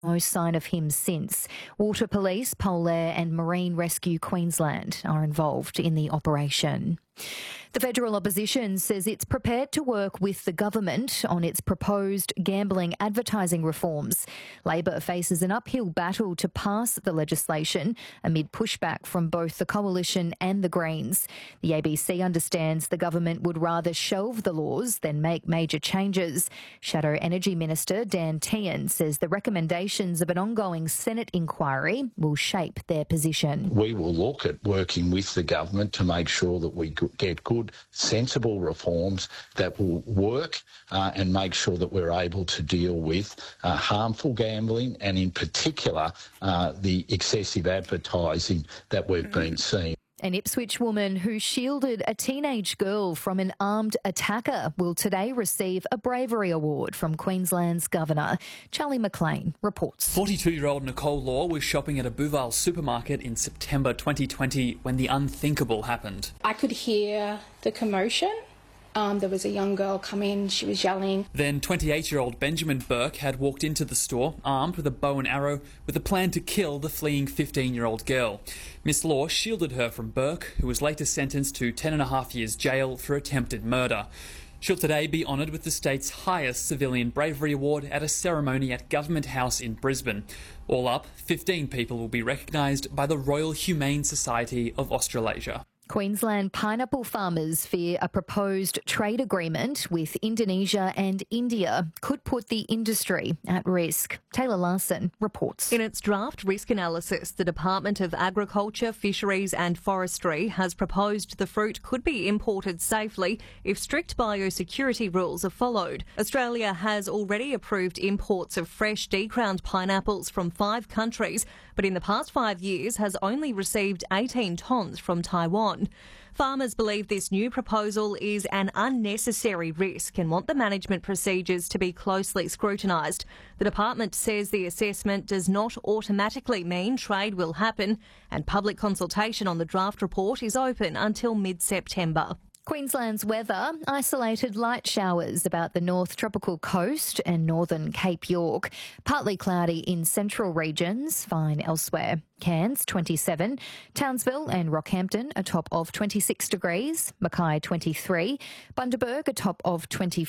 No sign of him since. Water Police, Polair and Marine Rescue Queensland are involved in the operation. The federal opposition says it's prepared to work with the government on its proposed gambling advertising reforms. Labor faces an uphill battle to pass the legislation amid pushback from both the Coalition and the Greens. The ABC understands the government would rather shelve the laws than make major changes. Shadow Energy Minister Dan Tehan says the recommendations of an ongoing Senate inquiry will shape their position. We will look at working with the government to make sure that we get good, sensible reforms that will work and make sure that we're able to deal with harmful gambling and in particular the excessive advertising that we've been seeing. An Ipswich woman who shielded a teenage girl from an armed attacker will today receive a bravery award from Queensland's Governor. Charlie McLean reports. 42-year-old Nicole Law was shopping at a Bouval supermarket in September 2020 when the unthinkable happened. I could hear the commotion. There was a young girl come in, she was yelling. Then 28-year-old Benjamin Burke had walked into the store armed with a bow and arrow with a plan to kill the fleeing 15-year-old girl. Miss Law shielded her from Burke, who was later sentenced to 10.5 years jail for attempted murder. She'll today be honoured with the state's highest civilian bravery award at a ceremony at Government House in Brisbane. All up, 15 people will be recognised by the Royal Humane Society of Australasia. Queensland pineapple farmers fear a proposed trade agreement with Indonesia and India could put the industry at risk. Taylor Larson reports. In its draft risk analysis, the Department of Agriculture, Fisheries and Forestry has proposed the fruit could be imported safely if strict biosecurity rules are followed. Australia has already approved imports of fresh decrowned pineapples from 5 countries, but in the past 5 years has only received 18 tonnes from Taiwan. Farmers believe this new proposal is an unnecessary risk and want the management procedures to be closely scrutinised. The department says the assessment does not automatically mean trade will happen, and public consultation on the draft report is open until mid-September. Queensland's weather, isolated light showers about the North Tropical Coast and northern Cape York. Partly cloudy in central regions, fine elsewhere. Cairns 27, Townsville and Rockhampton a top of 26 degrees, Mackay 23, Bundaberg a top of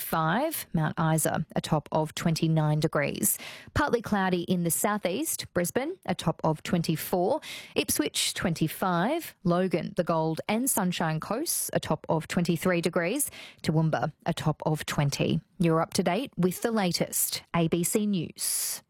25, Mount Isa a top of 29 degrees. Partly cloudy in the southeast, Brisbane a top of 24, Ipswich 25, Logan, the Gold and Sunshine Coasts a top of 23 degrees, Toowoomba a top of 20. You're up to date with the latest ABC News.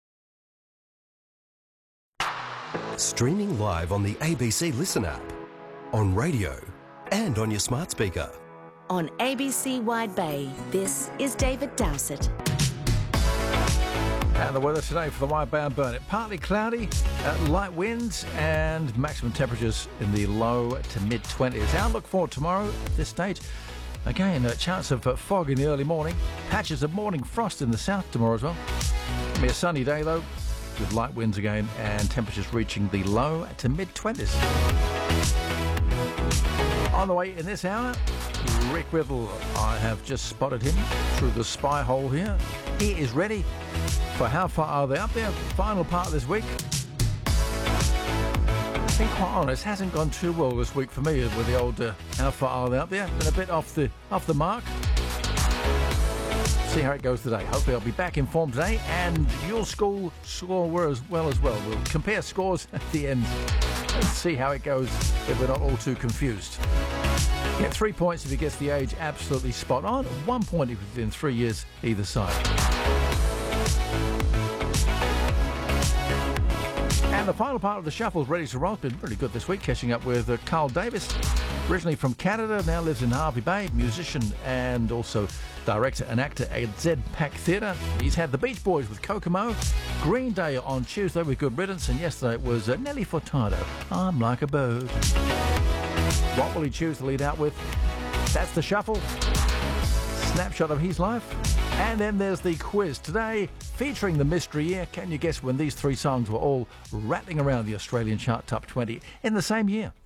Streaming live on the ABC Listen app, on radio and on your smart speaker. On ABC Wide Bay, this is David Dowsett. And the weather today for the Wide Bay and Burnett. Partly cloudy, light winds and maximum temperatures in the low to mid-20s. Outlook for tomorrow at this stage. Again, a chance of fog in the early morning. Patches of morning frost in the south tomorrow as well. It'll be a sunny day though, with light winds again and temperatures reaching the low to mid-20s. On the way in this hour, Rick Riddle. I have just spotted him through the spy hole here. He is ready for How Far Are They Up There? Final part of this week. Being quite honest, hasn't gone too well this week for me with the old How Far Are They Up There? Been a bit off the mark. See how it goes today. Hopefully I'll be back in form today and you'll score as well. We'll compare scores at the end and see how it goes if we're not all too confused. Get 3 points if he gets the age absolutely spot on. 1 point if within 3 years either side. And the final part of the shuffle is ready to roll. It's been really good this week, catching up with Carl Davis. Originally from Canada, now lives in Hervey Bay, musician and also director and actor at ZPAC Theatre. He's had the Beach Boys with Kokomo, Green Day on Tuesday with Good Riddance, and yesterday it was Nelly Furtado, I'm Like a Bird. What will he choose to lead out with? That's the shuffle. Snapshot of his life. And then there's the quiz. Today, featuring the mystery year. Can you guess when these 3 songs were all rattling around the Australian chart top 20 in the same year?